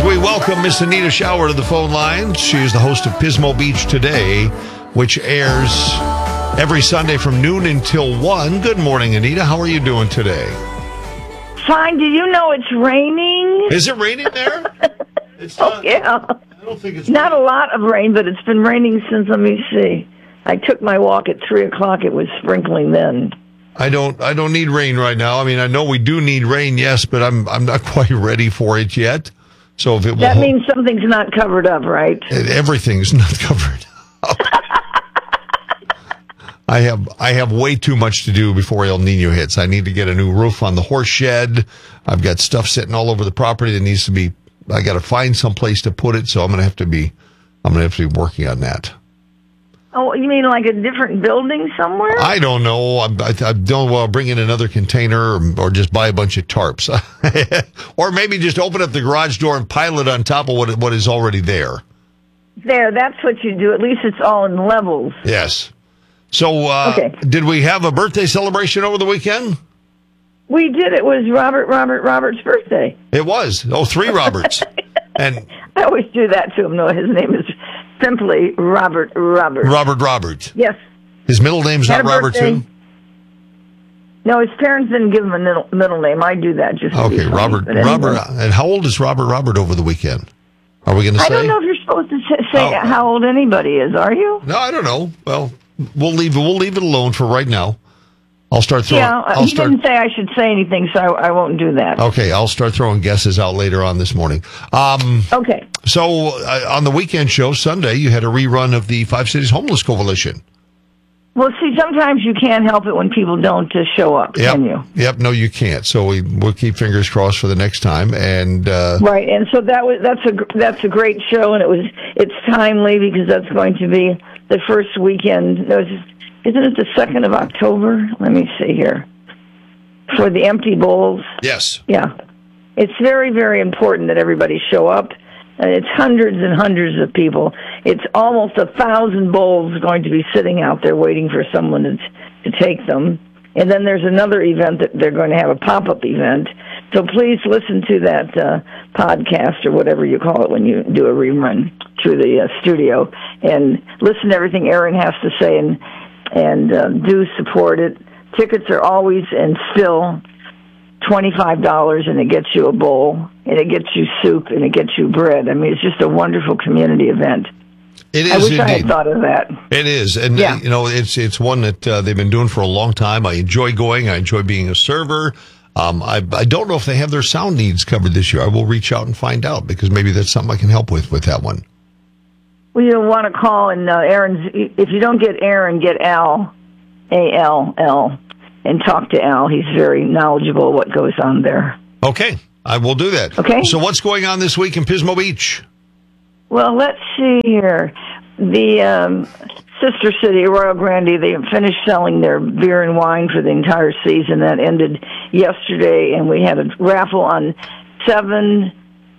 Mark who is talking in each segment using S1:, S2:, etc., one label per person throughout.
S1: we welcome Miss Anita Shower to the phone line. She is the host of Pismo Beach Today, which airs every Sunday from noon until 1. Good morning, Anita. How are you doing today?
S2: Fine. Do you know it's raining?
S1: Is it raining there? It's
S2: not,
S1: yeah. I don't think it's
S2: not raining. A lot of rain, but it's been raining since, let me see. I took my walk at 3 o'clock. It was sprinkling then.
S1: I don't need rain right now. I mean, I know we do need rain, yes, but I'm not quite ready for it yet. So if it
S2: that means something's not covered up, right?
S1: Everything's not covered up. I have way too much to do before El Nino hits. I need to get a new roof on the horse shed. I've got stuff sitting all over the property that needs to be. I got to find some place to put it. So I'm going to have to be working on that.
S2: Oh, you mean like a different building somewhere?
S1: I don't know. I don't want to bring in another container or just buy a bunch of tarps. Or maybe just open up the garage door and pile it on top of what is already there.
S2: There, that's what you do. At least it's all in levels.
S1: Yes. So, Did we have a birthday celebration over the weekend?
S2: We did. It was Robert's birthday.
S1: It was. Oh, 3 Roberts. And
S2: I always do that to him. No, his name is simply Robert.
S1: Robert.
S2: Yes.
S1: His middle name's not Robert, too?
S2: No, his parents didn't give him a middle name. I do that just to be funny.
S1: Robert.
S2: Anyway.
S1: Robert. And how old is Robert over the weekend? Are we going to say?
S2: I don't know if you're supposed to say how old anybody is. Are you?
S1: No, I don't know. Well, we'll leave it alone for right now. I'll start throwing.
S2: Yeah, he didn't say I should say anything, so I won't do that.
S1: Okay, I'll start throwing guesses out later on this morning.
S2: Okay.
S1: So on the weekend show, Sunday, you had a rerun of the Five Cities Homeless Coalition.
S2: Well, see, sometimes you can't help it when people don't show up, can you?
S1: Yep, no, you can't. So we'll keep fingers crossed for the next time. And
S2: right, and so that's a great show, and it's timely because that's going to be the first weekend. Isn't it the 2nd of October? Let me see here. For the Empty Bowls.
S1: Yes.
S2: Yeah. It's very, very important that everybody show up. And it's hundreds and hundreds of people. It's almost 1,000 bowls going to be sitting out there waiting for someone to take them. And then there's another event that they're going to have, a pop-up event. So please listen to that podcast or whatever you call it when you do a rerun through the studio. And listen to everything Aaron has to say and do support it. Tickets are always and still $25, and it gets you a bowl, and it gets you soup, and it gets you bread. I mean, it's just a wonderful community event.
S1: It is.
S2: I wish
S1: indeed.
S2: I had thought of that.
S1: It is, and it's one that they've been doing for a long time. I enjoy going. I enjoy being a server. I don't know if they have their sound needs covered this year. I will reach out and find out because maybe that's something I can help with that one.
S2: Well, you'll want to call, and Aaron's. If you don't get Aaron, get Al, A-L-L, and talk to Al. He's very knowledgeable of what goes on there.
S1: Okay, I will do that.
S2: Okay.
S1: So what's going on this week in Pismo Beach?
S2: Well, let's see here. The sister city, Royal Grande, they finished selling their beer and wine for the entire season. That ended yesterday, and we had a raffle on 7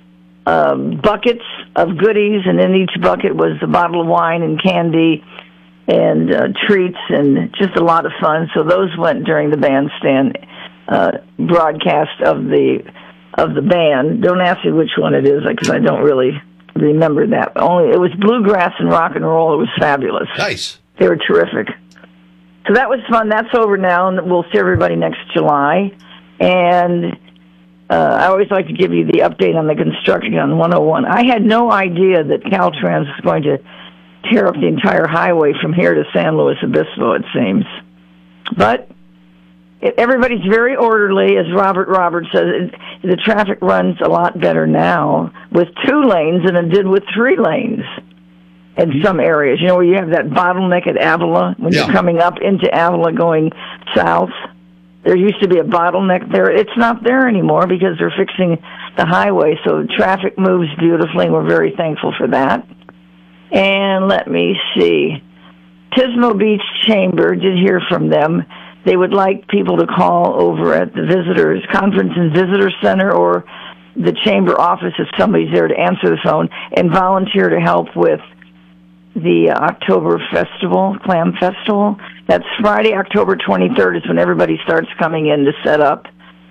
S2: buckets of goodies, and in each bucket was a bottle of wine and candy and treats, and just a lot of fun. So those went during the bandstand broadcast of the band. Don't ask me which one it is, because I don't really remember that. Only it was bluegrass and rock and roll. It was fabulous.
S1: Nice.
S2: They were terrific. So that was fun. That's over now, and we'll see everybody next July. And I always like to give you the update on the construction on 101. I had no idea that Caltrans was going to tear up the entire highway from here to San Luis Obispo, it seems. But everybody's very orderly, as Robert says. The traffic runs a lot better now with 2 lanes than it did with 3 lanes in some areas. You know, where you have that bottleneck at Avila when you're coming up into Avila going south. There used to be a bottleneck there. It's not there anymore because they're fixing the highway, so traffic moves beautifully, and we're very thankful for that. And let me see. Pismo Beach Chamber, did hear from them. They would like people to call over at the Visitors Conference and Visitor Center or the Chamber office if somebody's there to answer the phone and volunteer to help with the October Festival, Clam Festival. That's Friday, October 23rd is when everybody starts coming in to set up.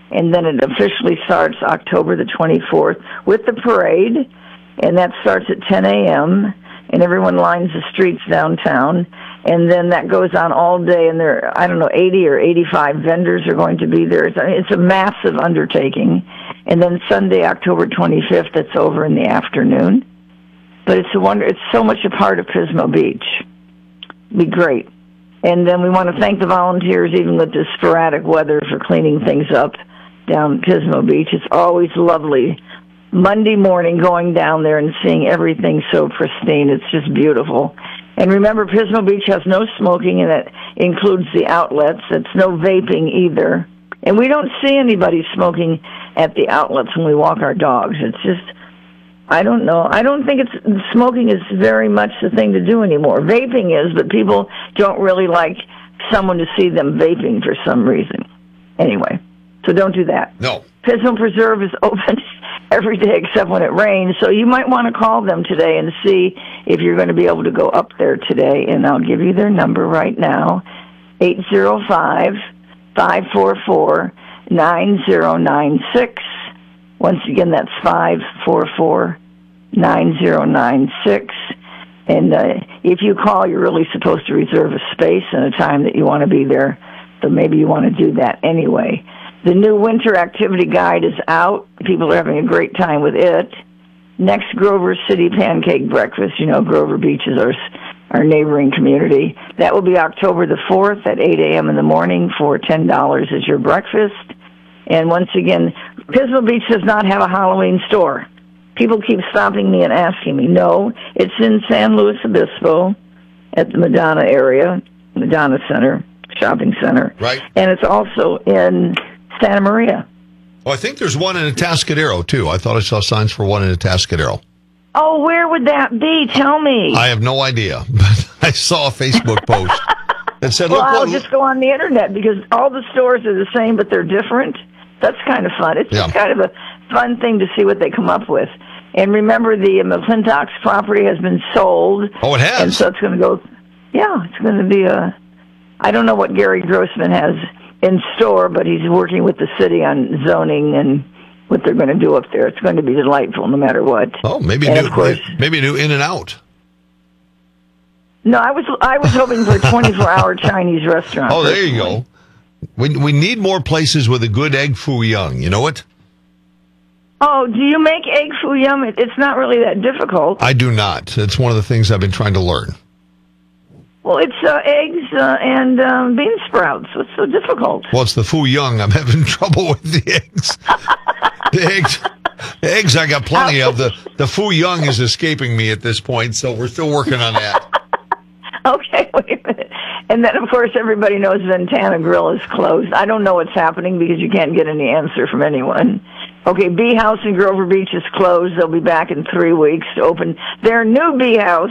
S2: and then it officially starts October the 24th with the parade, and that starts at 10 a.m., and everyone lines the streets downtown, and then that goes on all day, and there are, 80 or 85 vendors are going to be there. It's a massive undertaking. And then Sunday, October 25th, it's over in the afternoon. But it's so much a part of Pismo Beach. Be great. And then we want to thank the volunteers, even with this sporadic weather, for cleaning things up down Pismo Beach. It's always lovely. Monday morning going down there and seeing everything so pristine. It's just beautiful. And remember, Pismo Beach has no smoking, and it includes the outlets. It's no vaping either. And we don't see anybody smoking at the outlets when we walk our dogs. It's just, I don't know. I don't think smoking is very much the thing to do anymore. Vaping is, but people don't really like someone to see them vaping for some reason. Anyway, so don't do that.
S1: No.
S2: Pismo Preserve is open every day except when it rains, so you might want to call them today and see if you're going to be able to go up there today, and I'll give you their number right now, 805-544-9096. Once again, that's 544-9096. And if you call, you're really supposed to reserve a space and a time that you want to be there, so maybe you want to do that anyway. The new winter activity guide is out. People are having a great time with it. Next, Grover City Pancake Breakfast. Grover Beach is our neighboring community. That will be October the 4th at 8 a.m. in the morning for $10 as your breakfast. And once again, Pismo Beach does not have a Halloween store. People keep stopping me and asking me. No, it's in San Luis Obispo at the Madonna area, Madonna Center, shopping center.
S1: Right.
S2: And it's also in Santa Maria.
S1: Oh, I think there's one in Atascadero, too. I thought I saw signs for one in Atascadero.
S2: Oh, where would that be? Tell me.
S1: I have no idea, but I saw a Facebook post that said,
S2: well, I'll just go on the internet because all the stores are the same, but they're different. That's kind of fun. It's just kind of a fun thing to see what they come up with. And remember, the McClintock's property has been sold.
S1: Oh, it has?
S2: And so it's going to go, it's going to be I don't know what Gary Grossman has in store, but he's working with the city on zoning and what they're going to do up there. It's going to be delightful no matter what.
S1: Oh, maybe a new In-N-Out.
S2: No, I was hoping for a 24-hour Chinese restaurant.
S1: Oh, there you go. We need more places with a good egg foo young. You know it?
S2: Oh, do you make egg foo yum? It's not really that difficult.
S1: I do not. It's one of the things I've been trying to learn.
S2: Well, it's eggs and bean sprouts. What's so difficult?
S1: Well, it's the foo young. I'm having trouble with the eggs. The eggs I got plenty of. The foo young is escaping me at this point, so we're still working on that.
S2: Okay, wait a minute. And then, of course, everybody knows Ventana Grill is closed. I don't know what's happening because you can't get any answer from anyone. Okay, Bee House in Grover Beach is closed. They'll be back in 3 weeks to open their new Bee House